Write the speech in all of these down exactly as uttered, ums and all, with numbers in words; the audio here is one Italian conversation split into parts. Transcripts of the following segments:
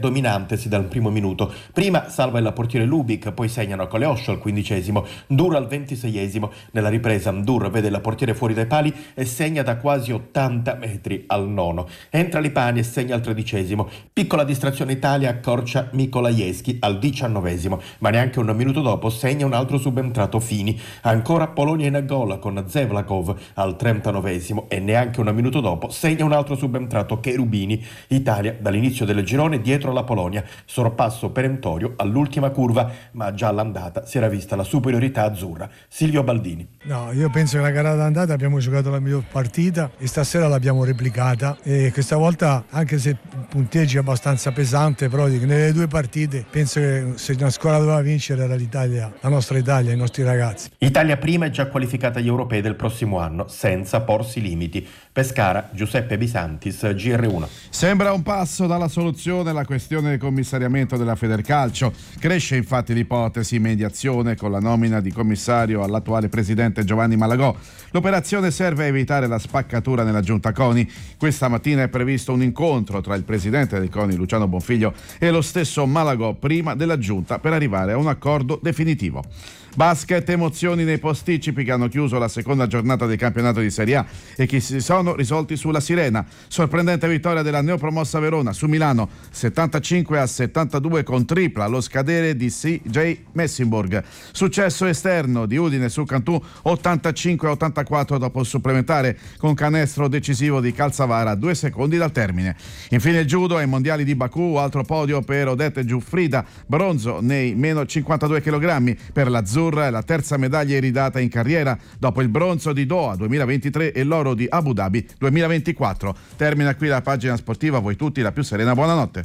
dominante sin dal primo minuto. Prima salva il portiere Lubic, poi segnano Koleosho al quindicesimo, Ndur al ventiseiesimo. Nella ripresa Ndur vede il portiere fuori dai pali e segna da quasi ottanta metri al nono. Entra Lipani e segna al tredicesimo. Piccola distrazione Italia, accorcia Mikolajewski al diciannovesimo, ma neanche un minuto dopo segna un altro subentrato Fini. Ancora Polonia in gol con Zevlakov al trentanovesimo e neanche un minuto dopo segna un altro subentrato Cherubini. Italia dall'inizio del girone dietro la Polonia, sorpasso perentorio all'ultima curva, ma già all'andata si era vista la superiorità azzurra. Silvio Baldini. No, io penso che la gara d'andata abbiamo giocato la miglior partita e stasera l'abbiamo replicata, e questa volta, anche se il punteggio è abbastanza pesante, però nelle due partite penso che se una squadra doveva vincere era l'Italia, la nostra Italia, i nostri ragazzi. Italia prima è già qualificata agli europei del prossimo anno senza porsi limiti. Pescara, Giuseppe Bisantis, G R uno. Sembra un passo dalla soluzione la questione del commissariamento della Federcalcio. Cresce infatti l'ipotesi mediazione con la nomina di commissario all'attuale presidente Giovanni Malagò. L'operazione serve a evitare la spaccatura nella giunta CONI. Questa mattina è previsto un incontro tra il presidente del CONI Luciano Bonfiglio e lo stesso Malagò prima della giunta per arrivare a un accordo definitivo. Basket, emozioni nei posticipi che hanno chiuso la seconda giornata del campionato di Serie A e che si sono risolti sulla Sirena. Sorprendente vittoria della neopromossa Verona su Milano, settantacinque a settantadue con tripla allo scadere di C J Messinburg. Successo esterno di Udine su Cantù, ottantacinque a ottantaquattro dopo il supplementare con canestro decisivo di Calzavara a due secondi dal termine. Infine il judo ai mondiali di Baku, altro podio per Odette Giuffrida, bronzo nei meno cinquantadue chilogrammi per l'azzurra. È la terza medaglia iridata in carriera dopo il bronzo di Doha duemilaventitré e l'oro di Abu Dhabi duemilaventiquattro. Termina qui la pagina sportiva, voi tutti la più serena buonanotte.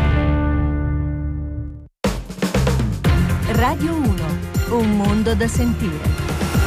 Radio uno, un mondo da sentire.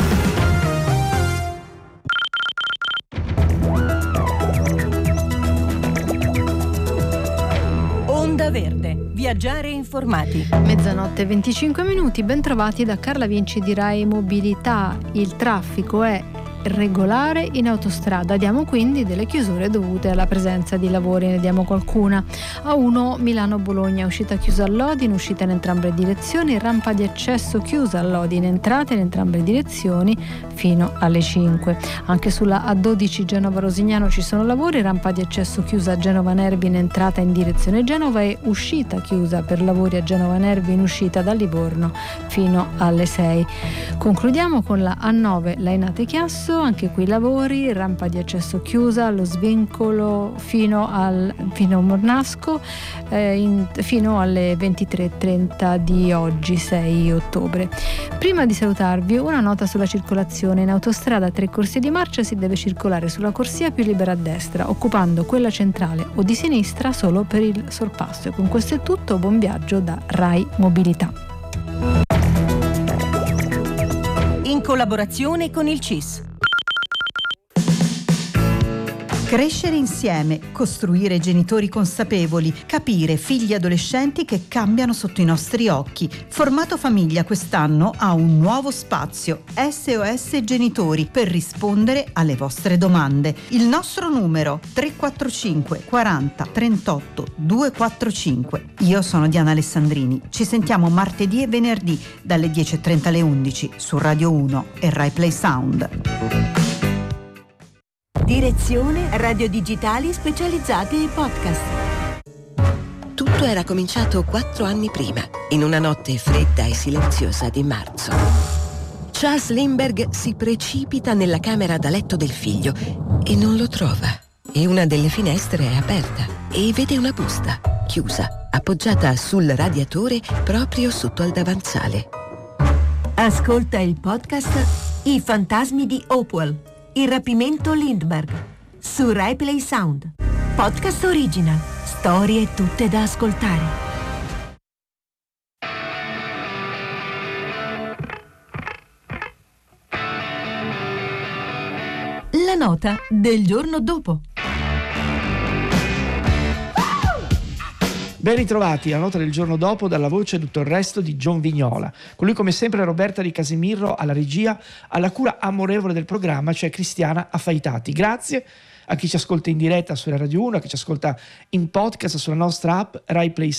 Onda Verde, viaggiare informati. Mezzanotte e venticinque minuti, ben trovati da Carla Vinci di Rai Mobilità. Il traffico è regolare in autostrada. Diamo quindi delle chiusure dovute alla presenza di lavori, ne diamo qualcuna. A uno Milano-Bologna, uscita chiusa a Lodi, in uscita in entrambe le direzioni, rampa di accesso chiusa a Lodi, in entrata in entrambe le direzioni fino alle cinque. Anche sulla A dodici Genova-Rosignano ci sono lavori, rampa di accesso chiusa a Genova-Nervi in entrata in direzione Genova e uscita chiusa per lavori a Genova-Nervi in uscita da Livorno fino alle sei. Concludiamo con la A nove Lainate-Chiasso. Anche qui lavori, rampa di accesso chiusa allo svincolo fino al fino a Mornasco eh, in, fino alle ventitré e trenta di oggi sei ottobre. Prima di salutarvi una nota sulla circolazione. In autostrada tre corsie di marcia si deve circolare sulla corsia più libera a destra, occupando quella centrale o di sinistra solo per il sorpasso. E con questo è tutto, buon viaggio da Rai Mobilità. In collaborazione con il C I S. Crescere insieme, costruire genitori consapevoli, capire figli adolescenti che cambiano sotto i nostri occhi. Formato Famiglia quest'anno ha un nuovo spazio, S O S Genitori, per rispondere alle vostre domande. Il nostro numero tre quattro cinque quaranta trentotto duecentoquarantacinque. Io sono Diana Alessandrini. Ci sentiamo martedì e venerdì dalle dieci e trenta alle undici su Radio uno e Rai Play Sound. Direzione radio digitali specializzate e podcast. Tutto era cominciato quattro anni prima, in una notte fredda e silenziosa di marzo. Charles Lindbergh si precipita nella camera da letto del figlio e non lo trova. E una delle finestre è aperta e vede una busta, chiusa, appoggiata sul radiatore proprio sotto al davanzale. Ascolta il podcast I fantasmi di Hopewell. Il rapimento Lindbergh su Rai Play Sound. Podcast original. Storie tutte da ascoltare. La nota del giorno dopo. Ben ritrovati, la nota del giorno dopo dalla voce tutto il resto di John Vignola. Con lui come sempre Roberta Di Casimiro alla regia, alla cura amorevole del programma, cioè Cristiana Affaitati. Grazie a chi ci ascolta in diretta sulla Radio uno, a chi ci ascolta in podcast sulla nostra app Rai Play